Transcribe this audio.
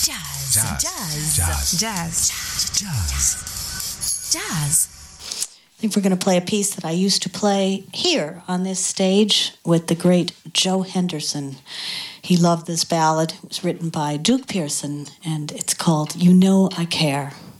Jazz. Jazz. Jazz. Jazz. Jazz. Jazz. Jazz. I think we're going to play a piece that I used to play here on this stage with the great Joe Henderson. He loved this ballad. It was written by Duke Pearson, and it's called You Know I Care.